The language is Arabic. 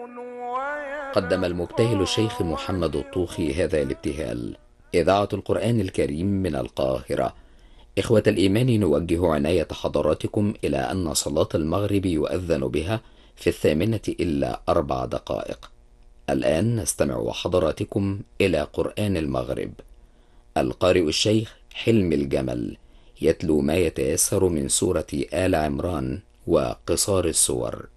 قدم المبتهل الشيخ محمد الطوخي هذا الابتهال. إذاعة القرآن الكريم من القاهرة. إخوة الإيمان، نوجه عناية حضراتكم إلى أن صلاة المغرب يؤذن بها في 8:04. الآن نستمع حضراتكم إلى قرآن المغرب. القارئ الشيخ حلم الجمل يتلو ما يتيسر من سورة آل عمران وقصار السور.